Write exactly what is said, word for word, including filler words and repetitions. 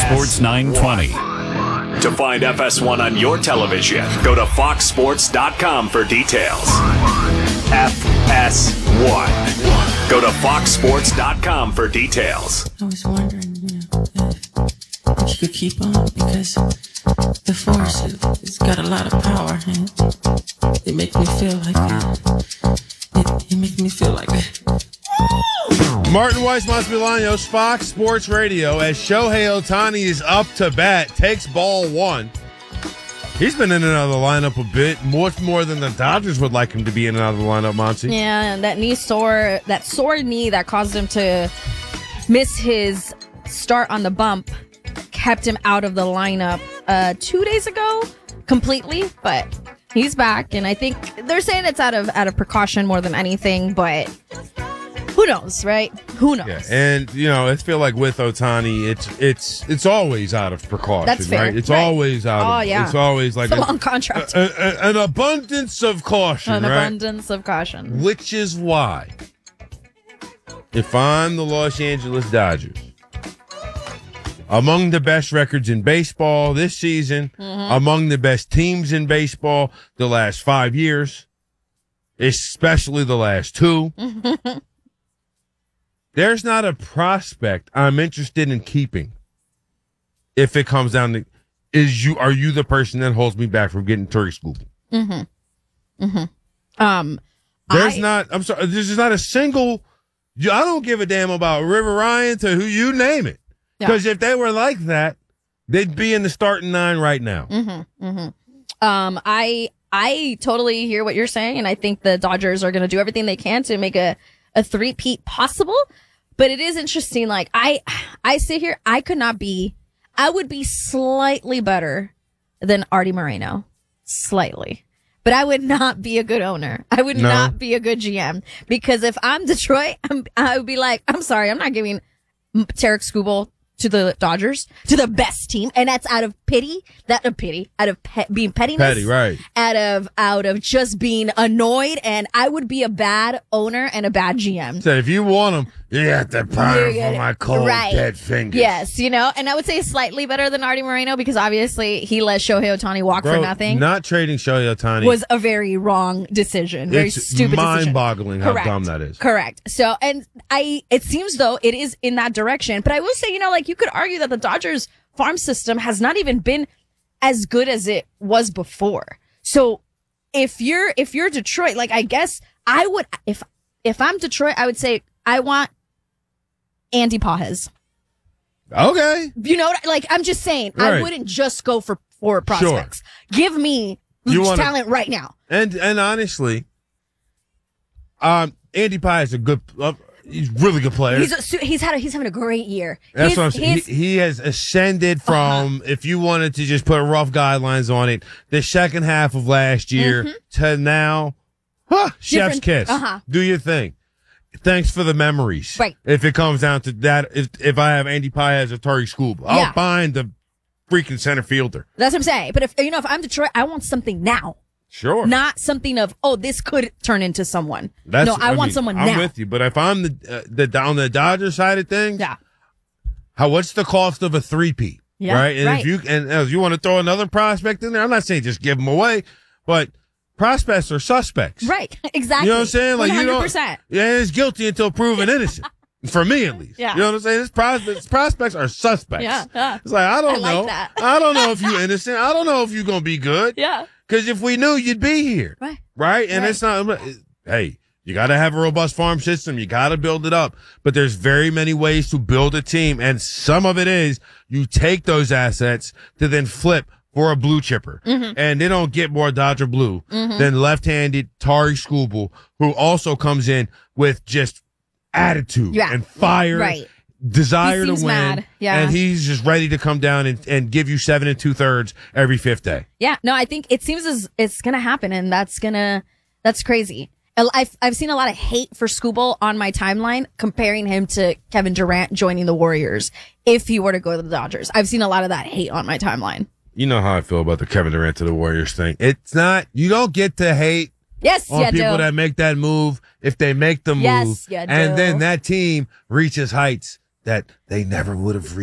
Sports nine twenty. To find F S one on your television, go to fox sports dot com for details. F S one. Go to fox sports dot com for details. I was wondering, you know, if, if you could keep on, because the Force has got a lot of power, and it makes me feel like it, it makes me feel like it. Martin Weiss, Massimiliano, Fox Sports Radio, as Shohei Ohtani is up to bat, takes ball one. He's been in and out of the lineup a bit, much more than the Dodgers would like him to be in and out of the lineup, Monty. Yeah, and that knee sore, that sore knee that caused him to miss his start on the bump, kept him out of the lineup uh, two days ago completely, but he's back, and I think they're saying it's out of out of precaution more than anything, but who knows, right? Who knows? Yeah, and you know, I feel like with Ohtani, it's it's it's always out of precaution. That's fair. Right? It's right. always out. Oh of, yeah, it's always like it's a, a long contract. A, a, an abundance of caution. An right? abundance of caution. Which is why, if I'm the Los Angeles Dodgers, among the best records in baseball this season, mm-hmm. among the best teams in baseball the last five years, especially the last two. There's not a prospect I'm interested in keeping if it comes down to, is you, are you the person that holds me back from getting Torrey Skubal? Mm-hmm. Mm-hmm. Um, There's I, not, I'm sorry, there's just not a single, I don't give a damn about River Ryan to who you name it. Because yeah. if they were like that, they'd be in the starting nine right now. Mm-hmm. Mm-hmm. Um, I, I totally hear what you're saying, and I think the Dodgers are going to do everything they can to make a, a three-peat possible. But it is interesting. Like, I, I sit here, I could not be, I would be slightly better than Artie Moreno. Slightly. But I would not be a good owner. I would no. not be a good G M. Because if I'm Detroit, I'm, I would be like, I'm sorry, I'm not giving Tarik Skubal to the Dodgers, to the best team, and that's out of pity, that a pity, out of pe- being pettiness, petty, right? Out of out of just being annoyed, and I would be a bad owner and a bad G M. So if you want them, you have to pound for my cold right. dead fingers. Yes, you know, and I would say slightly better than Artie Moreno because obviously he let Shohei Ohtani walk Bro, for nothing. Not trading Shohei Ohtani was a very wrong decision, very it's stupid decision. mind-boggling how Correct. dumb that is. Correct. So, and I, it seems though it is in that direction, but I will say, you know, like you could argue that the Dodgers farm system has not even been as good as it was before. So if you're, if you're Detroit, like I guess I would, if, if I'm Detroit, I would say I want Andy Pages. Okay. You know, like I'm just saying, right. I wouldn't just go for, for prospects. Sure. Give me you wanna, talent right now. And, and honestly, um, Andy Pages is a good, uh, he's a really good player. He's a, he's had a, he's having a great year. That's his, what I'm saying. his, he, he has ascended from, uh-huh. if you wanted to just put rough guidelines on it, the second half of last year mm-hmm. to now, huh, chef's kiss. Uh-huh. Do your thing. Thanks for the memories. Right. If it comes down to that, if if I have Andy Pages or Torrey Skubal, I'll yeah. find the freaking center fielder. That's what I'm saying. But if, you know, if I'm Detroit, I want something now. Sure. Not something of, oh, this could turn into someone. That's, no, I, I want mean, someone I'm now. I'm with you. But if I'm the, uh, the, on the Dodger side of things, yeah. how, what's the cost of a three-peat? Yeah, right. And right. if you, and if you want to throw another prospect in there, I'm not saying just give them away, but prospects are suspects. Right. Exactly. You know what I'm saying? Like, one hundred you percent. don't, yeah, it's guilty until proven innocent. For me, at least. Yeah. You know what I'm saying? This prospects, prospects are suspects. Yeah, yeah. It's like, I don't I like know. that. I don't know if you're innocent. I don't know if you're going to be good. Yeah. Because if we knew, you'd be here. Right. Right? And right. it's not, hey, you got to have a robust farm system. You got to build it up. But there's very many ways to build a team. And some of it is you take those assets to then flip for a blue chipper. Mm-hmm. And they don't get more Dodger blue mm-hmm. than left-handed Tarik Skubal, who also comes in with just attitude yeah. and fire, right. desire to win. Mad. Yeah. And he's just ready to come down and, and give you seven and two thirds every fifth day. Yeah. No, I think it seems as it's going to happen, and that's going to, that's crazy. I've, I've seen a lot of hate for Skubal on my timeline, comparing him to Kevin Durant joining the Warriors if he were to go to the Dodgers. I've seen a lot of that hate on my timeline. You know how I feel about the Kevin Durant to the Warriors thing. It's not, you don't get to hate yes, on you people do. that make that move if they make the move. Yes, you do. And then that team reaches heights that they never would have reached.